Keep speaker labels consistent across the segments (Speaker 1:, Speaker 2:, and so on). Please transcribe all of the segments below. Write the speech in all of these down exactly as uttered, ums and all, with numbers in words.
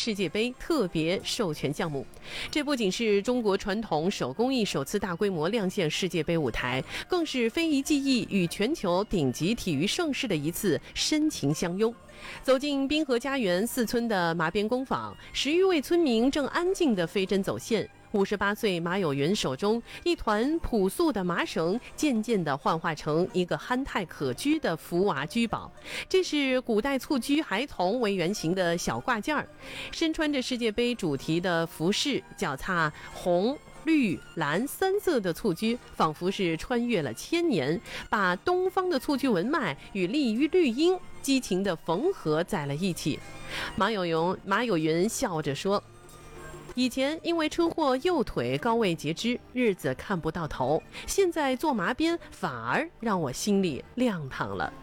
Speaker 1: 世界杯特别授权项目。这不仅是中国传统手工艺首次大规模亮相世界杯舞台，更是非遗技艺与全球顶级体育盛事的一次深情相拥。走进滨河家园四村的麻边工坊，十余位村民正安静地飞针走线。五十八岁马有云手中一团朴素的麻绳，渐渐地幻化成一个憨态可掬的福娃居宝。这是古代蹴鞠孩童为原型的小挂件儿，身穿着世界杯主题的服饰，脚踏红绿蓝三色的蹴鞠，仿佛是穿越了千年，把东方的蹴鞠文脉与丽玉绿荫激情地缝合在了一起。马有云马有云笑着说，以前因为车祸右腿高位截肢，日子看不到头，现在做麻边反而让我心里亮堂了。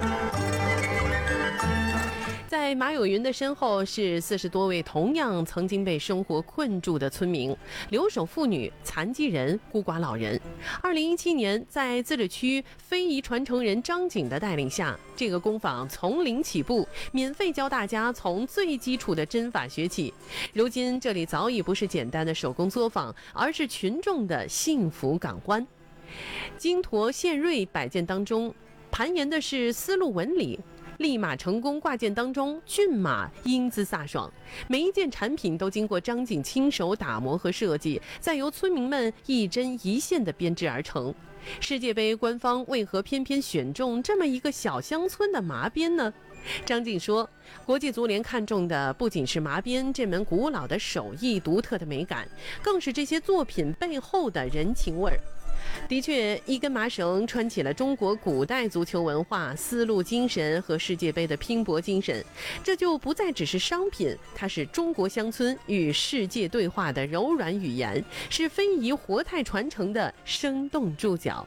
Speaker 1: 在马有云的身后是四十多位同样曾经被生活困住的村民，留守妇女、残疾人、孤寡老人。二零一七年，在自治区非遗传承人张景的带领下，这个工坊从零起步，免费教大家从最基础的针法学起。如今这里早已不是简单的手工作坊，而是群众的幸福港湾。金驼献瑞摆件当中盘延的是丝路纹理，立马成功挂件当中骏马英姿飒爽，每一件产品都经过张景亲手打磨和设计，再由村民们一针一线的编织而成。世界杯官方为何偏偏选中这么一个小乡村的麻边呢？张景说，国际足联看重的不仅是麻边这门古老的手艺独特的美感，更是这些作品背后的人情味儿。的确，一根麻绳穿起了中国古代足球文化、丝路精神和世界杯的拼搏精神，这就不再只是商品，它是中国乡村与世界对话的柔软语言，是非遗活态传承的生动注脚。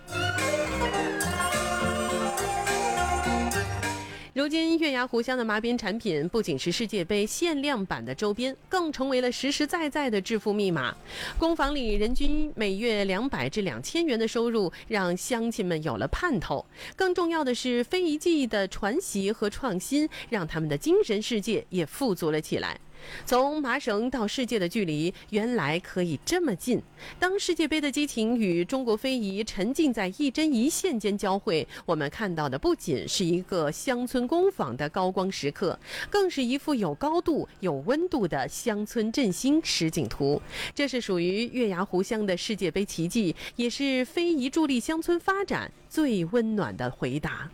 Speaker 1: 如今月牙湖乡的麻边产品不仅是世界杯限量版的周边，更成为了实实在在的致富密码。工坊里人均每月两百至两千元的收入，让乡亲们有了盼头。更重要的是，非遗技艺的传习和创新，让他们的精神世界也富足了起来。从麻绳到世界的距离原来可以这么近，当世界杯的激情与中国非遗沉浸在一针一线间交汇，我们看到的不仅是一个乡村工坊的高光时刻，更是一幅有高度有温度的乡村振兴实景图。这是属于月牙湖乡的世界杯奇迹，也是非遗助力乡村发展最温暖的回答。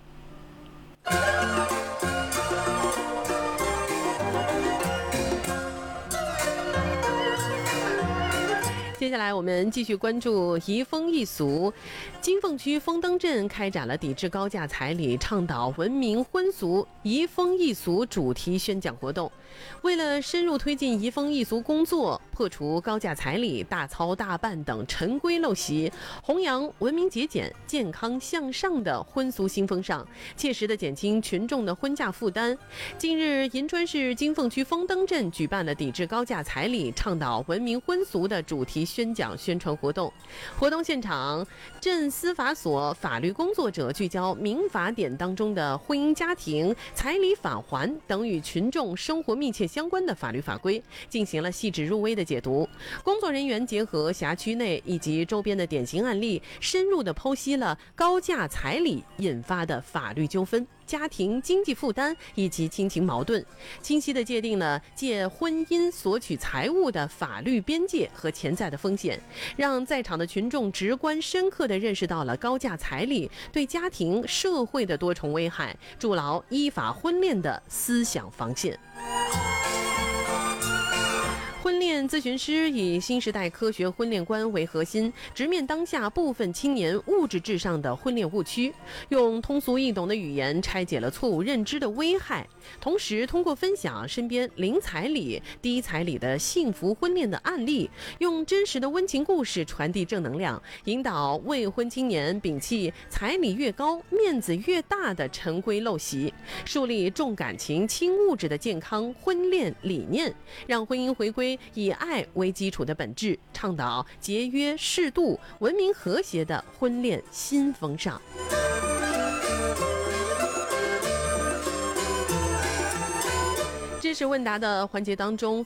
Speaker 1: 接下来我们继续关注移风易俗。金凤区丰登镇开展了抵制高价彩礼、倡导文明婚俗、移风易俗主题宣讲活动。为了深入推进移风易俗工作，破除高价彩礼、大操大办等陈规陋习，弘扬文明节俭、健康向上的婚俗新风尚，切实地减轻群众的婚嫁负担。近日，银川市金凤区丰登镇举办了抵制高价彩礼、倡导文明婚俗的主题宣讲宣传活动。活动现场，镇司法所法律工作者聚焦民法典当中的婚姻家庭、彩礼返还等与群众生活密切相关的法律法规，进行了细致入微的解读。工作人员结合辖区内以及周边的典型案例，深入地剖析了高价彩礼引发的法律纠纷、家庭经济负担以及亲情矛盾，清晰地界定了借婚姻索取财物的法律边界和潜在的风险，让在场的群众直观深刻地认识到了高价彩礼对家庭、社会的多重危害，筑牢依法婚恋的思想防线。婚恋咨询师以新时代科学婚恋观为核心，直面当下部分青年物质至上的婚恋误区，用通俗易懂的语言拆解了错误认知的危害，同时通过分享身边零彩礼、低彩礼的幸福婚恋的案例，用真实的温情故事传递正能量，引导未婚青年摒弃彩礼越高、面子越大的陈规陋习，树立重感情轻物质的健康婚恋理念，让婚姻回归以爱为基础的本质，倡导节约适度、文明和谐的婚恋新风尚。知识问答的环节当中，